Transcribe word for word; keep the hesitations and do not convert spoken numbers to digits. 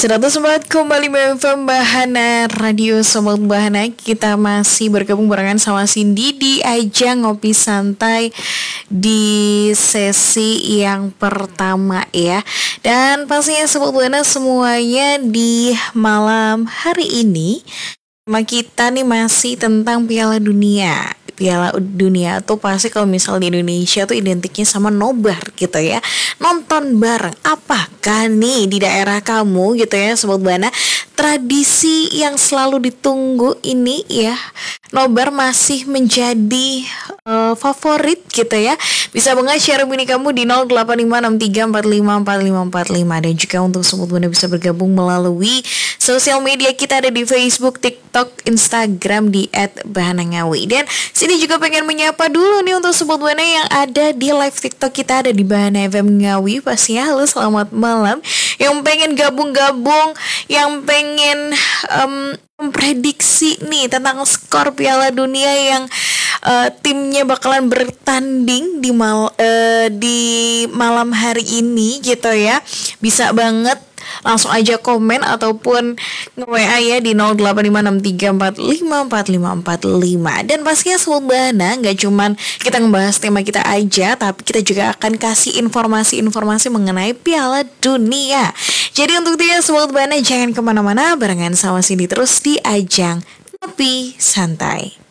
seratus empat koma lima F M Bahana Radio Sobat Bahana. Kita masih bergabung barengan sama Cindy di ajang ngopi santai di sesi yang pertama ya. Dan pastinya Sobat Bahana semuanya di malam hari ini sama kita nih masih tentang Piala Dunia. Piala Dunia tuh pasti kalau misal di Indonesia tuh identiknya sama nobar gitu ya, nonton bareng. Apakah nih di daerah kamu gitu ya Sobat Bana, tradisi yang selalu ditunggu ini ya, nobar masih menjadi uh, favorit gitu ya? Bisa banget share opini kamu di nol delapan lima enam tiga empat lima empat lima empat lima. Dan juga untuk Sobat Bana bisa bergabung melalui sosial media kita ada di Facebook, TikTok, Instagram di et bahanangawi. Dan sini juga pengen menyapa dulu nih untuk Sobat Buana yang ada di live TikTok kita ada di Bahana F M Ngawi. Pastinya halo selamat malam. Yang pengen gabung-gabung, yang pengen um, memprediksi nih tentang skor Piala Dunia yang uh, timnya bakalan bertanding di mal uh, di malam hari ini gitu ya. Bisa banget langsung aja komen ataupun nge-W A ya di nol delapan lima enam tiga empat lima empat lima empat lima. Dan pastinya Sobat Bahana gak cuman kita ngebahas tema kita aja, tapi kita juga akan kasih informasi-informasi mengenai Piala Dunia. Jadi untuk dia Sobat Bahana jangan kemana-mana, barengan sama Cindy terus di ajang Ngopi Santai.